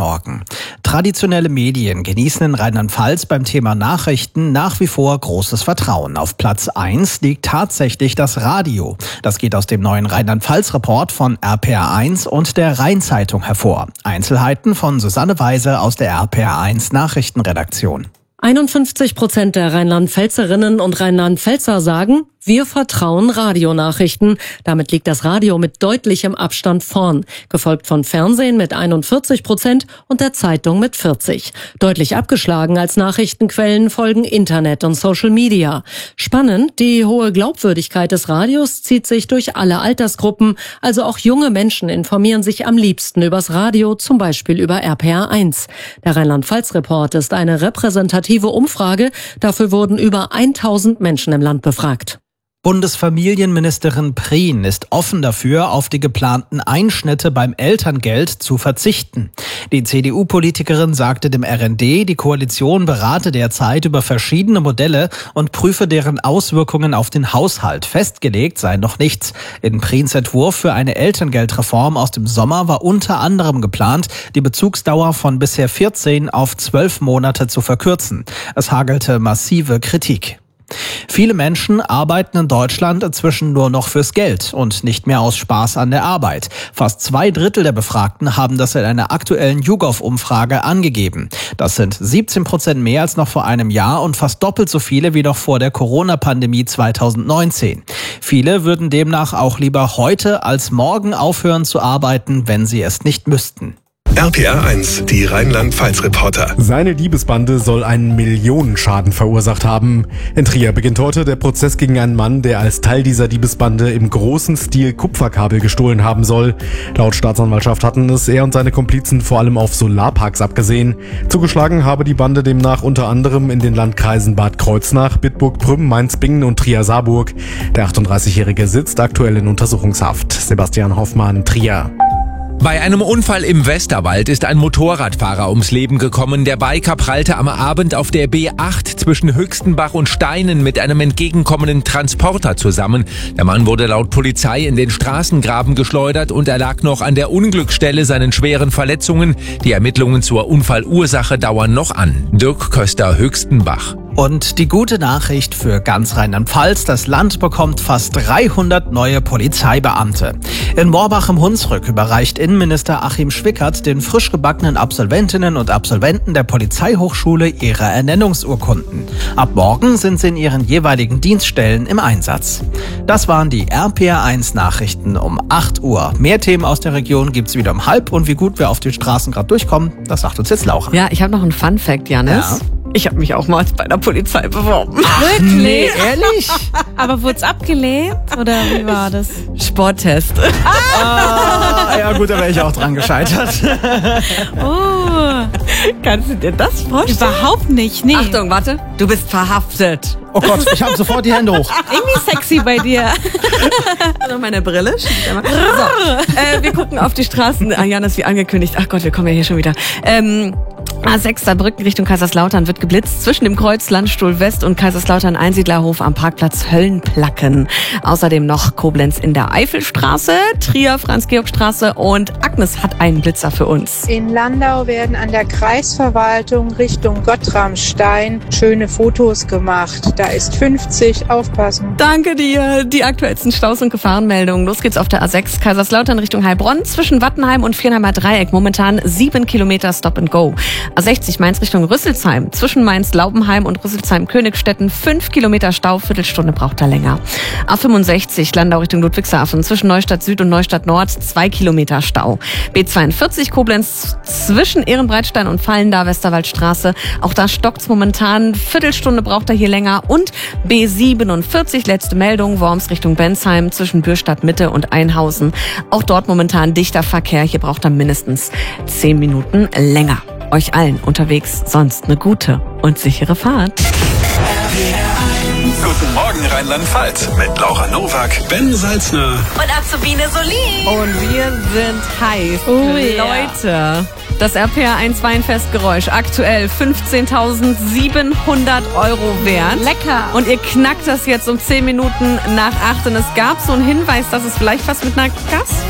Morgen. Traditionelle Medien genießen in Rheinland-Pfalz beim Thema Nachrichten nach wie vor großes Vertrauen. Auf Platz 1 liegt tatsächlich das Radio. Das geht aus dem neuen Rheinland-Pfalz-Report von RPR1 und der Rhein-Zeitung hervor. Einzelheiten von Susanne Weise aus der RPR1 Nachrichtenredaktion. 51% der Rheinland-Pfälzerinnen und Rheinland-Pfälzer sagen, wir vertrauen Radionachrichten. Damit liegt das Radio mit deutlichem Abstand vorn, gefolgt von Fernsehen mit 41% und der Zeitung mit 40%. Deutlich abgeschlagen als Nachrichtenquellen folgen Internet und Social Media. Spannend, die hohe Glaubwürdigkeit des Radios zieht sich durch alle Altersgruppen, also auch junge Menschen informieren sich am liebsten übers Radio, zum Beispiel über RPR1. Der Rheinland-Pfalz-Report ist eine repräsentative Umfrage, dafür wurden über 1000 Menschen im Land befragt. Bundesfamilienministerin Prien ist offen dafür, auf die geplanten Einschnitte beim Elterngeld zu verzichten. Die CDU-Politikerin sagte dem RND, die Koalition berate derzeit über verschiedene Modelle und prüfe deren Auswirkungen auf den Haushalt. Festgelegt sei noch nichts. In Priens Entwurf für eine Elterngeldreform aus dem Sommer war unter anderem geplant, die Bezugsdauer von bisher 14 auf 12 Monate zu verkürzen. Es hagelte massive Kritik. Viele Menschen arbeiten in Deutschland inzwischen nur noch fürs Geld und nicht mehr aus Spaß an der Arbeit. Fast 2/3 der Befragten haben das in einer aktuellen YouGov-Umfrage angegeben. Das sind 17% mehr als noch vor einem Jahr und fast doppelt so viele wie noch vor der Corona-Pandemie 2019. Viele würden demnach auch lieber heute als morgen aufhören zu arbeiten, wenn sie es nicht müssten. RPR1, die Rheinland-Pfalz-Reporter. Seine Liebesbande soll einen Millionenschaden verursacht haben. In Trier beginnt heute der Prozess gegen einen Mann, der als Teil dieser Liebesbande im großen Stil Kupferkabel gestohlen haben soll. Laut Staatsanwaltschaft hatten es er und seine Komplizen vor allem auf Solarparks abgesehen. Zugeschlagen habe die Bande demnach unter anderem in den Landkreisen Bad Kreuznach, Bitburg, Prüm, Mainz-Bingen und Trier-Saarburg. Der 38-Jährige sitzt aktuell in Untersuchungshaft. Sebastian Hoffmann, Trier. Bei einem Unfall im Westerwald ist ein Motorradfahrer ums Leben gekommen. Der Biker prallte am Abend auf der B8 zwischen Höchstenbach und Steinen mit einem entgegenkommenden Transporter zusammen. Der Mann wurde laut Polizei in den Straßengraben geschleudert und erlag noch an der Unglücksstelle seinen schweren Verletzungen. Die Ermittlungen zur Unfallursache dauern noch an. Dirk Köster, Höchstenbach. Und die gute Nachricht für ganz Rheinland-Pfalz, das Land bekommt fast 300 neue Polizeibeamte. In Morbach im Hunsrück überreicht Innenminister Achim Schwickert den frisch gebackenen Absolventinnen und Absolventen der Polizeihochschule ihre Ernennungsurkunden. Ab morgen sind sie in ihren jeweiligen Dienststellen im Einsatz. Das waren die RPR1 Nachrichten um 8 Uhr. Mehr Themen aus der Region gibt's wieder um 12:30 und wie gut wir auf den Straßen gerade durchkommen, das sagt uns jetzt Laura. Ja, ich habe noch einen Fun-Fact, Janis. Ja. Ich habe mich auch mal bei der Polizei beworben. Wirklich? Nee, ehrlich? Aber wurde es abgelehnt? Oder wie war das? Sporttest. Ja gut, da wäre ich auch dran gescheitert. Oh, Kannst du dir das vorstellen? überhaupt nicht. Nee. Achtung, warte. Du bist verhaftet. Oh Gott, ich habe sofort die Hände hoch. Irgendwie sexy bei dir. Also meine Brille. So, wir gucken auf die Straßen. Janis, wie angekündigt. Ach Gott, wir kommen ja hier schon wieder. A6 Saarbrücken Richtung Kaiserslautern wird geblitzt zwischen dem Kreuz Landstuhl West und Kaiserslautern Einsiedlerhof am Parkplatz Höllenplacken. Außerdem noch Koblenz in der Eifelstraße, Trier Franz-Georg-Straße und Agnes hat einen Blitzer für uns. In Landau werden an der Kreisverwaltung Richtung Gottramstein schöne Fotos gemacht. Da ist 50, aufpassen. Danke dir. Die aktuellsten Staus- und Gefahrenmeldungen. Los geht's auf der A6 Kaiserslautern Richtung Heilbronn zwischen Wattenheim und Viernheimer Dreieck. Momentan 7 Kilometer Stop and Go. A60 Mainz Richtung Rüsselsheim. Zwischen Mainz-Laubenheim und Rüsselsheim-Königstetten 5 Kilometer Stau, Viertelstunde braucht er länger. A65 Landau Richtung Ludwigshafen. Zwischen Neustadt Süd und Neustadt Nord 2 Kilometer Stau. B42 Koblenz zwischen Ehrenbreitstein und Fallendar Westerwaldstraße. Auch da stockt's momentan. Viertelstunde braucht er hier länger. Und B47, letzte Meldung, Worms Richtung Bensheim zwischen Bürstadt Mitte und Einhausen. Auch dort momentan dichter Verkehr. Hier braucht er mindestens 10 Minuten länger. Euch allen unterwegs sonst eine gute und sichere Fahrt. Guten Morgen Rheinland-Pfalz mit Laura Nowak, Ben Salzner Und Azubine Solin. Und wir sind heiß. Oh ja. Leute, das RPR1 Weinfestgeräusch aktuell 15.700 € wert. Lecker. Und ihr knackt das jetzt um 10 Minuten nach 8. Und es gab so einen Hinweis, dass es vielleicht was mit einer Gas